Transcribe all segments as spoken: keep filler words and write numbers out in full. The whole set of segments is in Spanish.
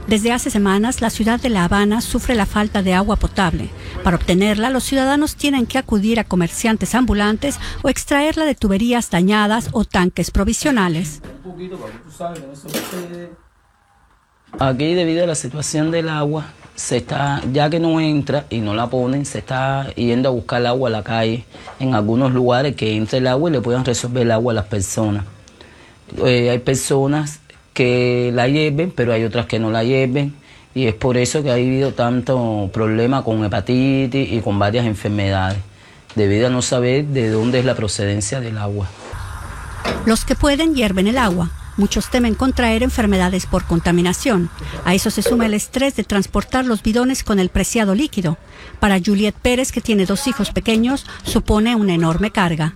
Desde hace semanas, la ciudad de La Habana sufre la falta de agua potable. Para obtenerla, los ciudadanos tienen que acudir a comerciantes ambulantes o extraerla de tuberías dañadas o tanques provisionales. Aquí, debido a la situación del agua, se está, ya que no entra y no la ponen, se está yendo a buscar el agua a la calle, en algunos lugares que entre el agua y le puedan resolver el agua a las personas. Eh, hay personas que la lleven, pero hay otras que no la lleven, y es por eso que ha habido tanto problema con hepatitis y con varias enfermedades, debido a no saber de dónde es la procedencia del agua. Los que pueden hierven el agua. Muchos temen contraer enfermedades por contaminación. A eso se suma el estrés de transportar los bidones con el preciado líquido. Para Juliet Pérez, que tiene dos hijos pequeños, supone una enorme carga.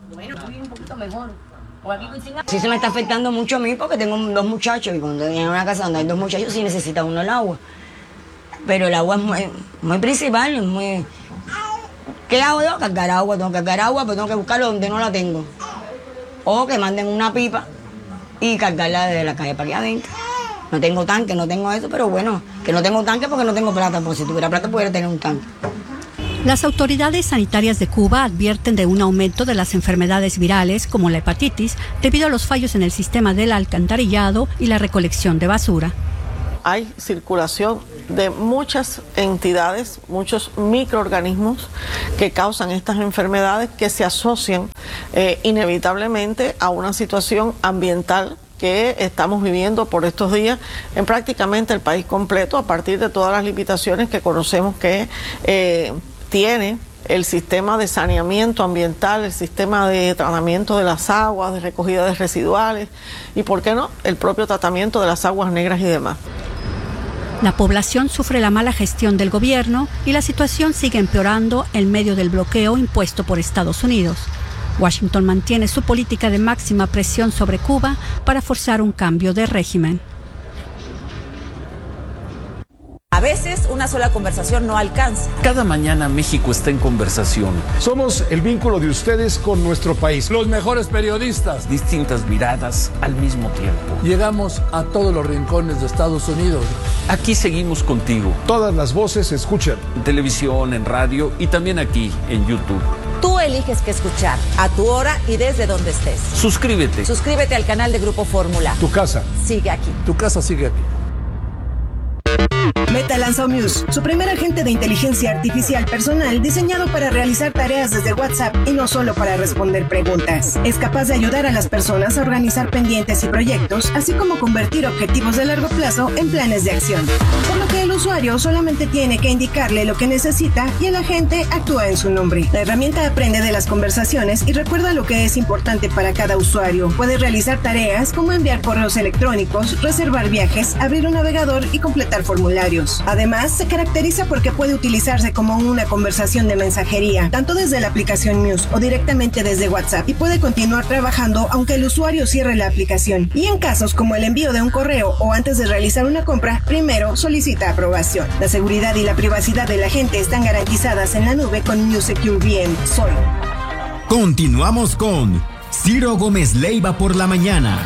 Sí, se me está afectando mucho a mí porque tengo dos muchachos y cuando en una casa donde hay dos muchachos sí necesita uno el agua. Pero el agua es muy, muy principal, es muy... ¿Qué hago yo? Cargar agua, tengo que cargar agua, pero tengo que buscarlo donde no la tengo. O que manden una pipa y cargarla desde la calle para aquí adentro. No tengo tanque, no tengo eso, pero bueno, que no tengo tanque porque no tengo plata, porque si tuviera plata pudiera tener un tanque. Las autoridades sanitarias de Cuba advierten de un aumento de las enfermedades virales como la hepatitis debido a los fallos en el sistema del alcantarillado y la recolección de basura. Hay circulación de muchas entidades, muchos microorganismos que causan estas enfermedades que se asocian eh, inevitablemente a una situación ambiental que estamos viviendo por estos días en prácticamente el país completo a partir de todas las limitaciones que conocemos que eh, tiene el sistema de saneamiento ambiental, el sistema de tratamiento de las aguas, de recogida de residuales y, ¿por qué no?, el propio tratamiento de las aguas negras y demás. La población sufre la mala gestión del gobierno y la situación sigue empeorando en medio del bloqueo impuesto por Estados Unidos. Washington mantiene su política de máxima presión sobre Cuba para forzar un cambio de régimen. A veces una sola conversación no alcanza. Cada mañana México está en conversación. Somos el vínculo de ustedes con nuestro país. Los mejores periodistas. Distintas miradas al mismo tiempo. Llegamos a todos los rincones de Estados Unidos. Aquí seguimos contigo. Todas las voces se escuchan. En televisión, en radio y también aquí en YouTube. Tú eliges qué escuchar, a tu hora y desde donde estés. Suscríbete. Suscríbete al canal de Grupo Fórmula. Tu casa. Sigue aquí. Tu casa sigue aquí. Meta lanzó Muse, su primer agente de inteligencia artificial personal diseñado para realizar tareas desde WhatsApp y no solo para responder preguntas. Es capaz de ayudar a las personas a organizar pendientes y proyectos, así como convertir objetivos de largo plazo en planes de acción. Por lo que el usuario solamente tiene que indicarle lo que necesita y el agente actúa en su nombre. La herramienta aprende de las conversaciones y recuerda lo que es importante para cada usuario. Puede realizar tareas como enviar correos electrónicos, reservar viajes, abrir un navegador y completar formularios. Además, se caracteriza porque puede utilizarse como una conversación de mensajería, tanto desde la aplicación Muse o directamente desde WhatsApp, y puede continuar trabajando aunque el usuario cierre la aplicación. Y en casos como el envío de un correo o antes de realizar una compra, primero solicita aprobación. La seguridad y la privacidad de la gente están garantizadas en la nube con Muse Secure V M. Soy. Continuamos con Ciro Gómez Leiva por la mañana.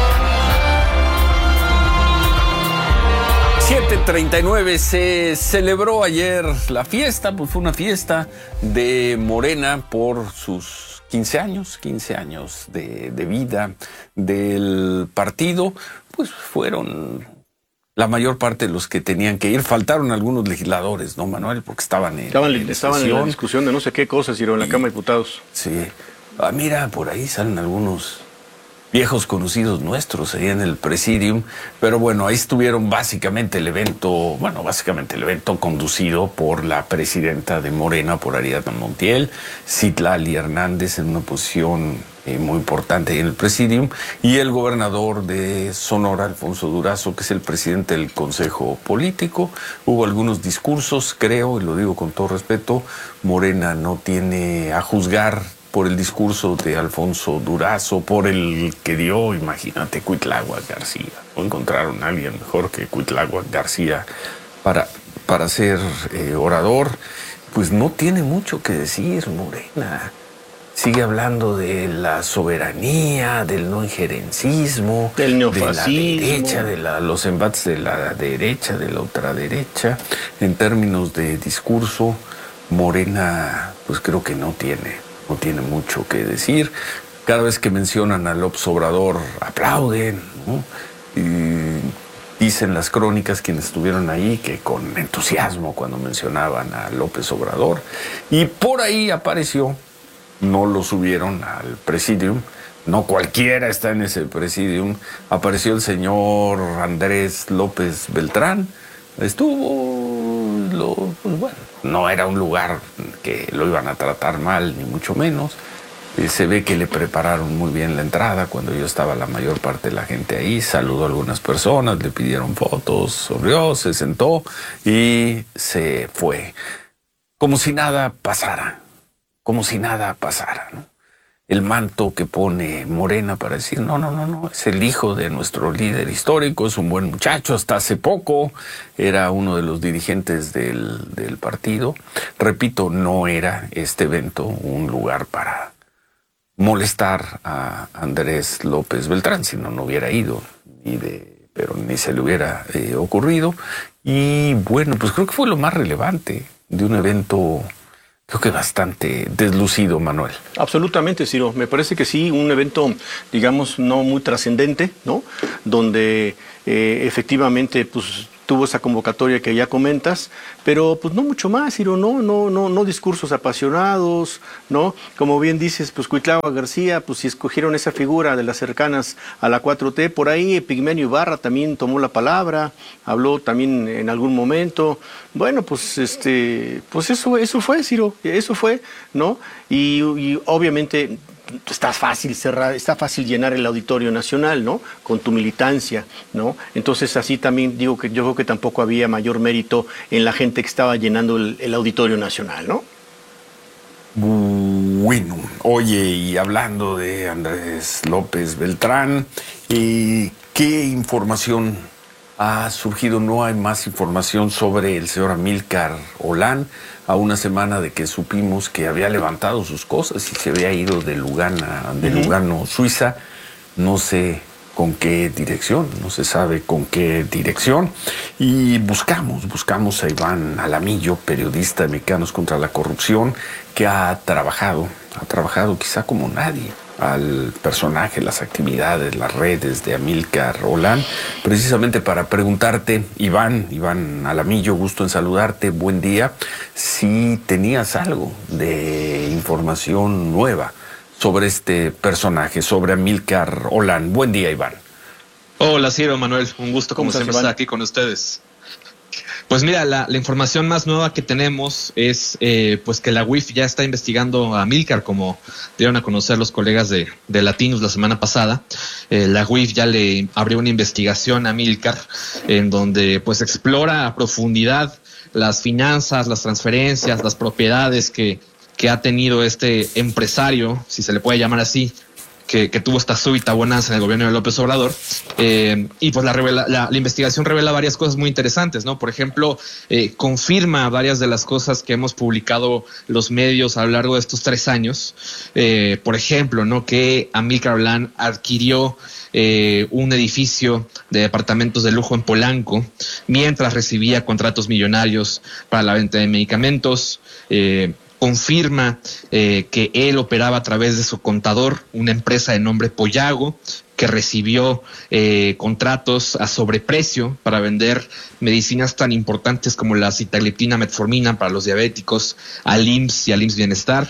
siete treinta y nueve, se celebró ayer la fiesta, pues fue una fiesta de Morena por sus quince años, quince años de, de vida del partido, pues fueron la mayor parte de los que tenían que ir. Faltaron algunos legisladores, ¿no, Manuel? Porque estaban en, estaban, en, estaban en la discusión de no sé qué cosas, y en la Cámara de Diputados. Sí. Ah, mira, por ahí salen algunos viejos conocidos nuestros ahí en el Presidium, pero bueno, ahí estuvieron básicamente el evento, bueno, básicamente el evento conducido por la presidenta de Morena, por Ariadna Montiel, Citlali Hernández en una posición eh, muy importante ahí en el Presidium, y el gobernador de Sonora, Alfonso Durazo, que es el presidente del Consejo Político. Hubo algunos discursos, creo, y lo digo con todo respeto, Morena no tiene a juzgar por el discurso de Alfonso Durazo, por el que dio, imagínate, Cuitláhuac García. No encontraron a alguien mejor que Cuitláhuac García para, para ser eh, orador. Pues no tiene mucho que decir Morena. sigue hablando de la soberanía, del no injerencismo, del de neofascismo, la derecha, de la, los embates de la derecha, de la ultraderecha. En términos de discurso, Morena, pues creo que no tiene, no tiene mucho que decir. Cada vez que mencionan a López Obrador, aplauden, ¿no? Y dicen las crónicas, quienes estuvieron ahí, que con entusiasmo cuando mencionaban a López Obrador. Y por ahí apareció, no lo subieron al Presidium, no cualquiera está en ese Presidium, apareció el señor Andrés López Beltrán, estuvo, lo, pues bueno, no era un lugar que lo iban a tratar mal, ni mucho menos. Se ve que le prepararon muy bien la entrada. Cuando yo estaba, la mayor parte de la gente ahí saludó a algunas personas, le pidieron fotos, sonrió, se sentó y se fue. Como si nada pasara, como si nada pasara, ¿no? El manto que pone Morena para decir, no, no, no, no, es el hijo de nuestro líder histórico, es un buen muchacho, hasta hace poco era uno de los dirigentes del, del partido. Repito, no era este evento un lugar para molestar a Andrés López Beltrán, si no, no hubiera ido, ni de, pero ni se le hubiera eh, ocurrido. Y bueno, pues creo que fue lo más relevante de un evento, creo que bastante deslucido, Manuel. Absolutamente, Ciro. Me parece que sí, un evento, digamos, no muy trascendente, ¿no? Donde eh, efectivamente, pues, tuvo esa convocatoria que ya comentas, pero pues no mucho más, Ciro, no, no, no, no discursos apasionados, ¿no? Como bien dices, pues Cuitlagua García, pues si escogieron esa figura de las cercanas a la cuatro T, por ahí Epigmenio Ibarra también tomó la palabra, habló también en algún momento. Bueno, pues este, pues eso, eso fue, Ciro, eso fue, ¿no? Y, y obviamente está fácil cerrar, está fácil llenar el Auditorio Nacional, ¿no? Con tu militancia, ¿no? Entonces así también digo que yo creo que tampoco había mayor mérito en la gente que estaba llenando el, el Auditorio Nacional, ¿no? Bueno, oye, y hablando de Andrés López Beltrán, eh, ¿qué información ha surgido? No hay más información sobre el señor Amílcar Olán, a una semana de que supimos que había levantado sus cosas y se había ido de Lugana, de Lugano, Suiza. No sé con qué dirección, no se sabe con qué dirección. Y buscamos, buscamos a Iván Alamillo, periodista de Mexicanos contra la Corrupción, que ha trabajado, ha trabajado quizá como nadie al personaje, las actividades, las redes de Amílcar Olán, precisamente para preguntarte, Iván, Iván Alamillo, gusto en saludarte, buen día, si tenías algo de información nueva sobre este personaje, sobre Amílcar Olán. Buen día, Iván. Hola, Ciro, Manuel, un gusto como siempre estar aquí con ustedes. Pues mira, la, la información más nueva que tenemos es eh, pues que la U I F ya está investigando a Amílcar, como dieron a conocer los colegas de, de Latinos la semana pasada. Eh, la U I F ya le abrió una investigación a Amílcar en donde pues explora a profundidad las finanzas, las transferencias, las propiedades que, que ha tenido este empresario, si se le puede llamar así, Que, que tuvo esta súbita bonanza en el gobierno de López Obrador. Eh, y pues la, revela, la, la investigación revela varias cosas muy interesantes, ¿no? Por ejemplo, eh, confirma varias de las cosas que hemos publicado los medios a lo largo de estos tres años. Eh, por ejemplo, ¿no? Que Amílcar Olán adquirió eh, un edificio de departamentos de lujo en Polanco mientras recibía contratos millonarios para la venta de medicamentos. Eh, confirma eh, que él operaba a través de su contador, una empresa de nombre Pollago, que recibió eh, contratos a sobreprecio para vender medicinas tan importantes como la sitagliptina, metformina para los diabéticos, al I M S S y al I M S S Bienestar.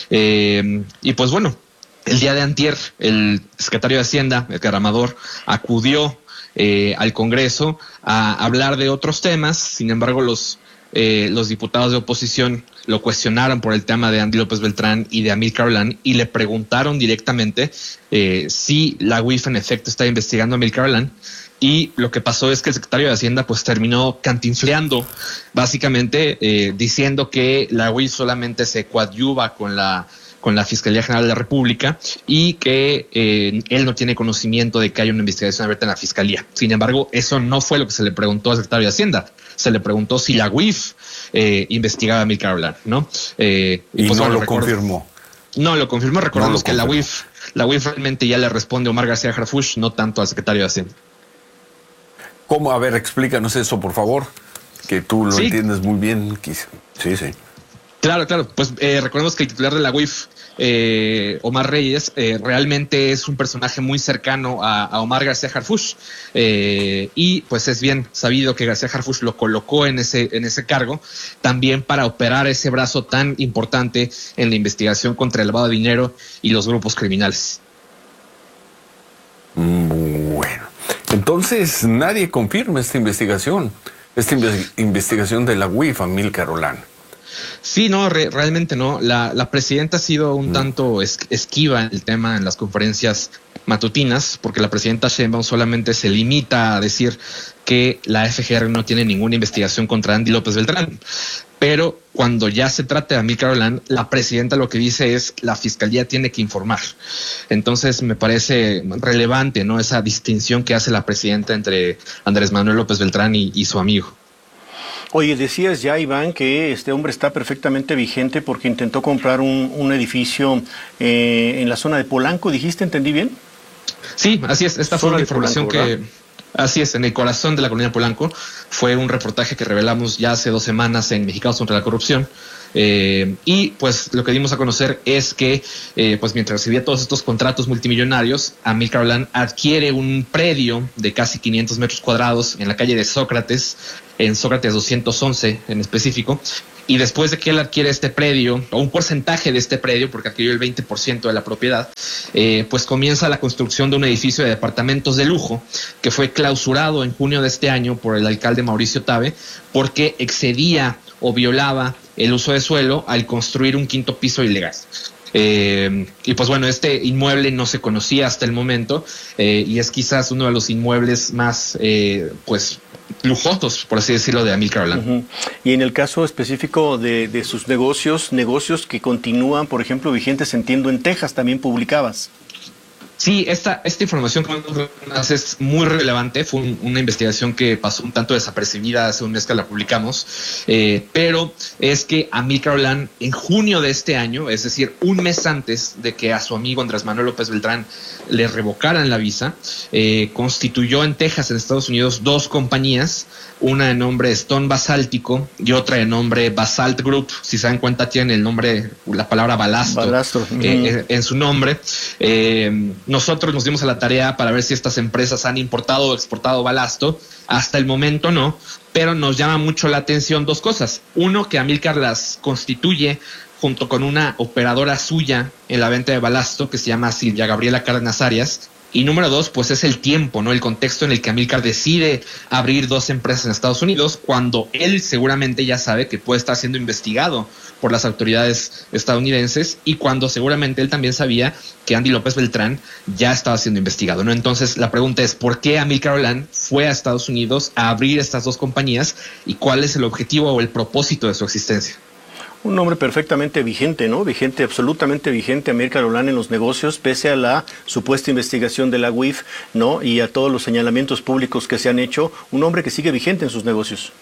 Eh, y pues bueno, el día de antier, el secretario de Hacienda, Edgar Amador, acudió eh, al Congreso a hablar de otros temas. Sin embargo, los Eh, los diputados de oposición lo cuestionaron por el tema de Andy López Beltrán y de Amílcar Olán y le preguntaron directamente eh, si la U I F en efecto está investigando a Amílcar Olán. Y lo que pasó es que el secretario de Hacienda pues terminó cantinfleando, básicamente eh, diciendo que la U I F solamente se coadyuva con la con la Fiscalía General de la República y que eh, él no tiene conocimiento de que haya una investigación abierta en la Fiscalía. Sin embargo, eso no fue lo que se le preguntó al secretario de Hacienda. Se le preguntó si la U I F eh, investigaba a Amílcar Olán, ¿no? Eh, y, y pues, no bueno, lo recuerdo, confirmó. No, lo confirmó. Recordemos no lo que la U I F, la U I F realmente ya le responde a Omar García Harfuch, no tanto al secretario de Hacienda. ¿Cómo? A ver, explícanos eso, por favor, que tú lo sí. entiendes muy bien. Sí, sí. Claro, claro. Pues eh, recordemos que el titular de la U I F, eh, Omar Reyes, eh, realmente es un personaje muy cercano a, a Omar García Harfuch, eh, y pues es bien sabido que García Harfuch lo colocó en ese, en ese cargo también para operar ese brazo tan importante en la investigación contra el lavado de dinero y los grupos criminales. Bueno, entonces nadie confirma esta investigación, esta inve- investigación de la U I F, Amílcar Olán. Sí, no, re, realmente no. La, la presidenta ha sido un mm. tanto es, esquiva en el tema en las conferencias matutinas, porque la presidenta Sheinbaum solamente se limita a decir que la F G R no tiene ninguna investigación contra Andy López Beltrán. Pero cuando ya se trata de Amílcar Olán, la presidenta lo que dice es la fiscalía tiene que informar. Entonces me parece relevante, ¿no?, esa distinción que hace la presidenta entre Andrés Manuel López Beltrán y, y su amigo. Oye, decías ya, Iván, que este hombre está perfectamente vigente porque intentó comprar un, un edificio eh, en la zona de Polanco, ¿dijiste? ¿Entendí bien? Sí, así es. Esta fue una información Polanco, que... ¿verdad? Así es, en el corazón de la colonia Polanco. Fue un reportaje que revelamos ya hace dos semanas en Mexicanos contra la Corrupción. Eh, y pues lo que dimos a conocer es que eh, pues mientras recibía todos estos contratos multimillonarios, Amílcar Olán adquiere un predio de casi quinientos metros cuadrados en la calle de Sócrates, en Sócrates doscientos once en específico. Y después de que él adquiere este predio, o un porcentaje de este predio, porque adquirió el veinte por ciento de la propiedad, eh, pues comienza la construcción de un edificio de departamentos de lujo que fue clausurado en junio de este año por el alcalde Mauricio Tabe porque excedía o violaba el uso de suelo al construir un quinto piso ilegal. Eh, y pues bueno, este inmueble no se conocía hasta el momento, eh, y es quizás uno de los inmuebles más eh, pues lujosos, por así decirlo, de Amílcar Olán. Uh-huh. Y en el caso específico de, de sus negocios, negocios que continúan, por ejemplo, vigentes, entiendo, en Texas también publicabas. Sí, esta, esta información que es muy relevante. Fue un, una investigación que pasó un tanto desapercibida hace un mes que la publicamos, eh, pero es que Amílcar Olán en junio de este año, es decir, un mes antes de que a su amigo Andrés Manuel López Beltrán le revocaran la visa, eh, constituyó en Texas, en Estados Unidos, dos compañías, una de nombre Stone Basáltico y otra de nombre Basalt Group. Si se dan cuenta, tiene el nombre, la palabra balasto, balasto. Eh, en su nombre. Eh, nosotros nos dimos a la tarea para ver si estas empresas han importado o exportado balasto. Hasta el momento no, pero nos llama mucho la atención dos cosas. Uno, que Amílcar las constituye junto con una operadora suya en la venta de balasto que se llama Silvia Gabriela Cárdenas Arias. Y número dos, pues es el tiempo, ¿no? El contexto en el que Amílcar decide abrir dos empresas en Estados Unidos, cuando él seguramente ya sabe que puede estar siendo investigado por las autoridades estadounidenses, y cuando seguramente él también sabía que Andy López Beltrán ya estaba siendo investigado, ¿no? Entonces la pregunta es, ¿por qué Amílcar Olán fue a Estados Unidos a abrir estas dos compañías y cuál es el objetivo o el propósito de su existencia? Un hombre perfectamente vigente, ¿no? Vigente, absolutamente vigente, Amílcar Olán en los negocios, pese a la supuesta investigación de la U I F, ¿no? Y a todos los señalamientos públicos que se han hecho, un hombre que sigue vigente en sus negocios.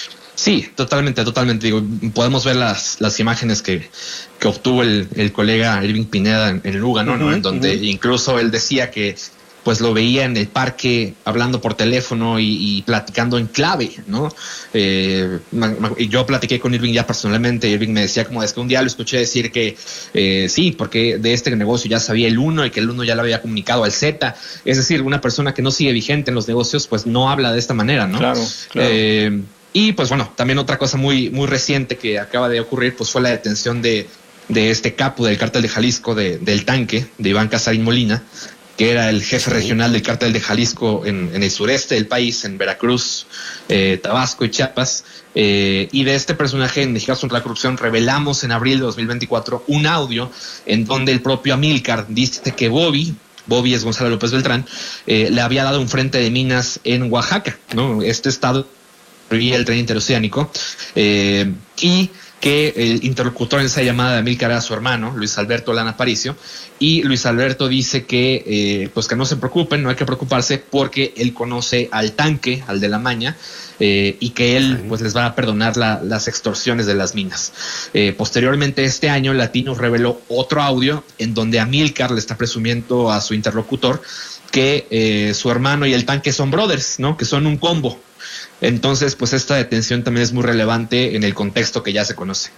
Sí, totalmente, totalmente. Digo, podemos ver las, las imágenes que, que obtuvo el, el colega Irving Pineda en, en Lugano, ¿no? Uh-huh, en donde uh-huh. incluso él decía que pues lo veía en el parque hablando por teléfono y, y platicando en clave, ¿no? Eh, y yo platiqué con Irving ya personalmente. Irving me decía como es que un día lo escuché decir que eh, sí, porque de este negocio ya sabía el uno y que el uno ya lo había comunicado al Z. Es decir, una persona que no sigue vigente en los negocios pues no habla de esta manera, ¿no? Claro, claro. Eh, y pues bueno, también otra cosa muy, muy reciente que acaba de ocurrir pues fue la detención de, de este capo del cártel de Jalisco, de, del Tanque, de Iván Casarín Molina, que era el jefe regional del cártel de Jalisco en, en el sureste del país, en Veracruz, eh, Tabasco y Chiapas. Eh, y de este personaje en Mexicanos contra la Corrupción revelamos en abril de dos mil veinticuatro un audio en donde el propio Amílcar dice que Bobby, Bobby es Gonzalo López Beltrán, eh, le había dado un frente de minas en Oaxaca, ¿no? Este estado prohibía el tren interoceánico, eh, y que el interlocutor en esa llamada de Amílcar era su hermano, Luis Alberto Olán Aparicio, y Luis Alberto dice que eh, pues que no se preocupen, no hay que preocuparse porque él conoce al tanque, al de la maña, eh, y que él pues les va a perdonar la, las extorsiones de las minas. Eh, posteriormente este año, Latinos reveló otro audio en donde Amílcar le está presumiendo a su interlocutor que eh, su hermano y el tanque son brothers, ¿no? Que son un combo. Entonces, pues esta detención también es muy relevante en el contexto que ya se conoce.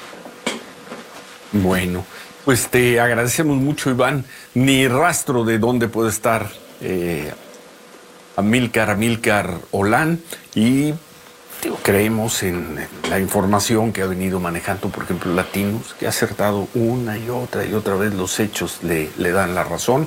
Bueno, pues te agradecemos mucho, Iván. Ni rastro de dónde puede estar eh, Amílcar, Amílcar Olán, y digo, creemos en la información que ha venido manejando, por ejemplo, Latinos, que ha acertado una y otra y otra vez, los hechos le, le dan la razón,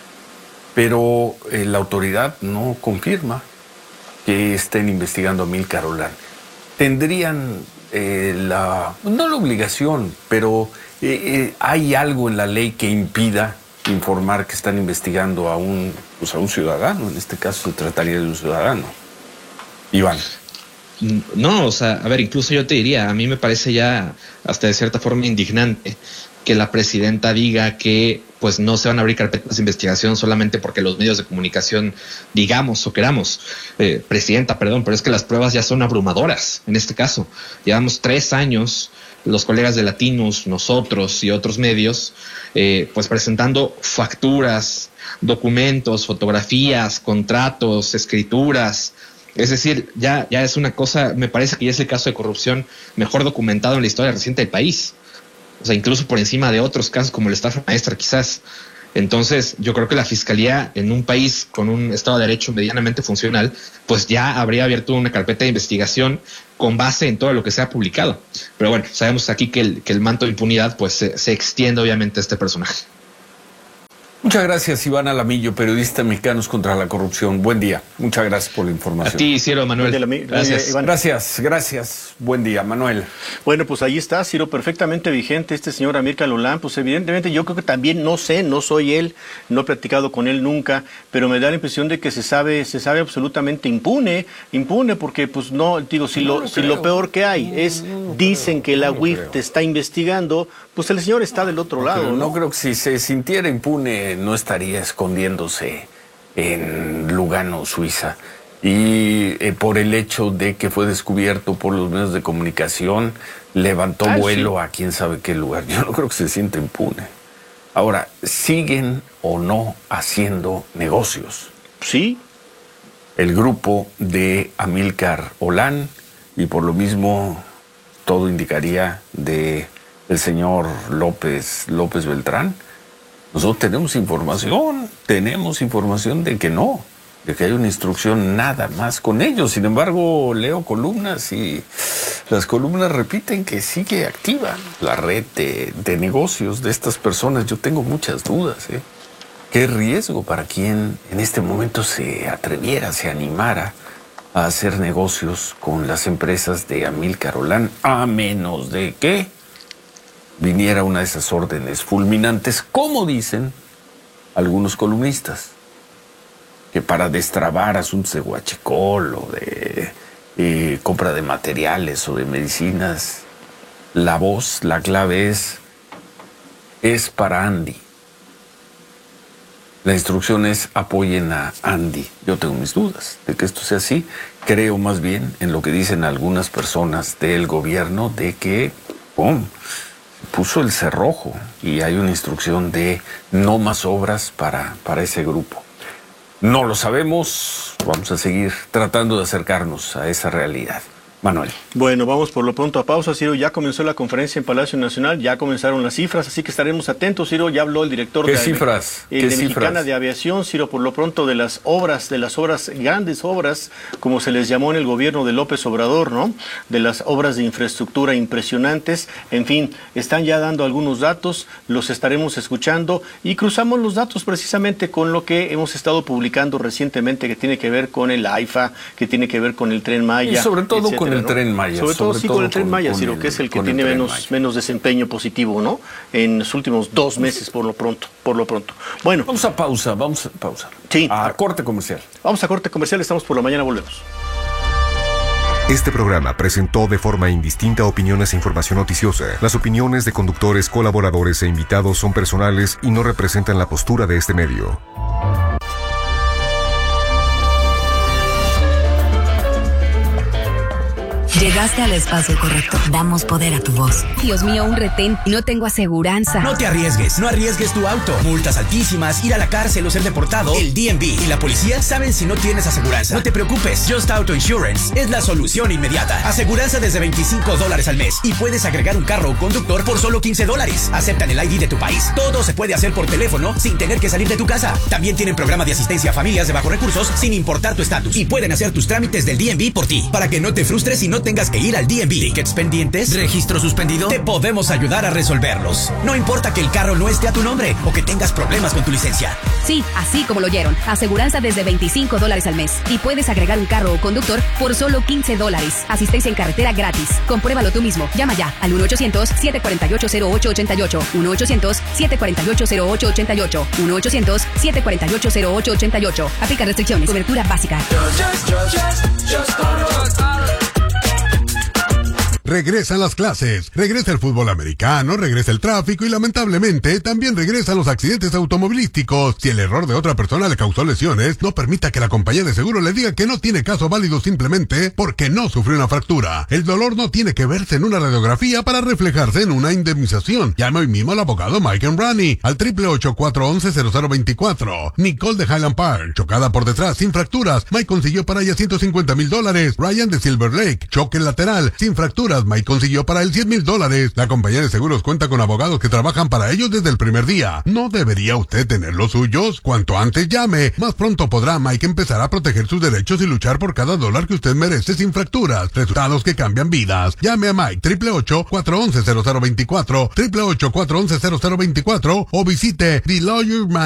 pero eh, la autoridad no confirma que estén investigando a Amílcar Olán. Tendrían eh, la, no la obligación, pero eh, eh, hay algo en la ley que impida informar que están investigando a un, pues a un ciudadano. En este caso se trataría de un ciudadano. Iván. No, o sea, a ver, incluso yo te diría, a mí me parece ya hasta de cierta forma indignante que la presidenta diga que pues no se van a abrir carpetas de investigación solamente porque los medios de comunicación digamos o queramos. Eh, presidenta, perdón, pero es que las pruebas ya son abrumadoras en este caso. Llevamos tres años, los colegas de Latinos, nosotros y otros medios, eh, pues presentando facturas, documentos, fotografías, contratos, escrituras. Es decir, ya, ya es una cosa, me parece que ya es el caso de corrupción mejor documentado en la historia reciente del país. O sea, incluso por encima de otros casos como la estafa maestra, quizás. Entonces, yo creo que la Fiscalía, en un país con un Estado de Derecho medianamente funcional, pues ya habría abierto una carpeta de investigación con base en todo lo que se ha publicado. Pero bueno, sabemos aquí que el, que el manto de impunidad pues se, se extiende obviamente a este personaje. Muchas gracias, Iván Alamillo, periodista Mexicanos contra la Corrupción. Buen día. Muchas gracias por la información. A ti, Ciro, Manuel. Gracias. Gracias, gracias. Buen día, Manuel. Bueno, pues ahí está, Ciro, perfectamente vigente este señor Amílcar Olán. Pues evidentemente yo creo que también, no sé, no soy él, no he platicado con él nunca, pero me da la impresión de que se sabe, se sabe absolutamente impune, impune porque pues no, digo, si, no lo, si lo peor que hay es, dicen que la U I F te está investigando, pues el señor está del otro no lado. Creo, ¿no? no creo que si se sintiera impune no estaría escondiéndose en Lugano, Suiza. Y eh, por el hecho de que fue descubierto por los medios de comunicación, levantó ah, vuelo sí. a quién sabe qué lugar. Yo no creo que se sienta impune. Ahora, ¿siguen o no haciendo negocios? Sí. El grupo de Amílcar Olán, y por lo mismo todo indicaría de el señor López, López Beltrán. Nosotros tenemos información, tenemos información de que no, de que hay una instrucción nada más con ellos. Sin embargo, leo columnas y las columnas repiten que sigue activa la red de, de negocios de estas personas. Yo tengo muchas dudas, ¿eh? ¿Qué riesgo para quien en este momento se atreviera, se animara a hacer negocios con las empresas de Amílcar Olán, a menos de que viniera una de esas órdenes fulminantes, como dicen algunos columnistas, que para destrabar asuntos de huachicol o de eh, compra de materiales o de medicinas, la voz, la clave es, es para Andy. La instrucción es apoyen a Andy. Yo tengo mis dudas de que esto sea así. Creo más bien en lo que dicen algunas personas del gobierno de que, ¡pum!, puso el cerrojo y hay una instrucción de no más obras para, para ese grupo. No lo sabemos, vamos a seguir tratando de acercarnos a esa realidad. Manuel. Bueno, vamos por lo pronto a pausa, Ciro. Ya comenzó la conferencia en Palacio Nacional, ya comenzaron las cifras, así que estaremos atentos, Ciro. Ya habló el director ¿Qué de, cifras? Eh, ¿Qué de cifras? Mexicana de Aviación, Ciro, por lo pronto de las obras, de las obras, grandes obras, como se les llamó en el gobierno de López Obrador, ¿no? De las obras de infraestructura impresionantes. En fin, están ya dando algunos datos, los estaremos escuchando y cruzamos los datos precisamente con lo que hemos estado publicando recientemente, que tiene que ver con el AIFA, que tiene que ver con el Tren Maya. Y sobre todo etcétera, con el ¿no? Tren Maya. Sobre, sobre todo sí con el Tren con, Maya, con Ciro, el, que es el que el tiene menos, Maya. menos desempeño positivo, ¿no? En los últimos dos meses, por lo pronto, por lo pronto. Bueno. Vamos a pausa, vamos a pausa. Sí. A corte comercial. Vamos a corte comercial, estamos por la mañana, volvemos. Este programa presentó de forma indistinta opiniones e información noticiosa. Las opiniones de conductores, colaboradores e invitados son personales y no representan la postura de este medio. Llegaste al espacio correcto. Damos poder a tu voz. Dios mío, un retén. No tengo aseguranza. No te arriesgues. No arriesgues tu auto. Multas altísimas, ir a la cárcel o ser deportado. El D M V y la policía saben si no tienes aseguranza. No te preocupes. Just Auto Insurance es la solución inmediata. Aseguranza desde veinticinco dólares al mes. Y puedes agregar un carro o conductor por solo quince dólares. Aceptan el I D de tu país. Todo se puede hacer por teléfono sin tener que salir de tu casa. También tienen programa de asistencia a familias de bajos recursos sin importar tu estatus. Y pueden hacer tus trámites del D M V por ti. Para que no te frustres y no tengas que ir al D M V. ¿Tickets pendientes? ¿Registro suspendido? Te podemos ayudar a resolverlos. No importa que el carro no esté a tu nombre o que tengas problemas con tu licencia. Sí, así como lo oyeron. Aseguranza desde veinticinco dólares al mes. Y puedes agregar un carro o conductor por solo quince dólares. Asistencia en carretera gratis. Compruébalo tú mismo. Llama ya al uno ochocientos, siete cuatro ocho, cero ocho ocho ocho. uno ochocientos, siete cuatro ocho, cero ocho ocho ocho. uno ochocientos, siete cuatro ocho, cero ocho ocho ocho. Aplica restricciones. Cobertura básica. Regresan las clases, regresa el fútbol americano, regresa el tráfico y lamentablemente también regresan los accidentes automovilísticos. Si el error de otra persona le causó lesiones, no permita que la compañía de seguro le diga que no tiene caso válido simplemente porque no sufrió una fractura. El dolor no tiene que verse en una radiografía para reflejarse en una indemnización. Llame hoy mismo al abogado Mike Embrani al triple ocho, cuatro once, cero cero veinticuatro. Nicole de Highland Park, chocada por detrás sin fracturas. Mike consiguió para ella ciento cincuenta mil dólares. Ryan de Silver Lake, choque lateral sin fracturas. Mike consiguió para él cien mil dólares. La compañía de seguros cuenta con abogados que trabajan para ellos desde el primer día. ¿No debería usted tener los suyos? Cuanto antes llame, más pronto podrá Mike empezar a proteger sus derechos y luchar por cada dólar que usted merece sin fracturas. Resultados que cambian vidas. Llame a Mike triple ocho, cuatro once, cero cero veinticuatro, triple ocho, cuatro once, cero cero veinticuatro o visite The Lawyer Man.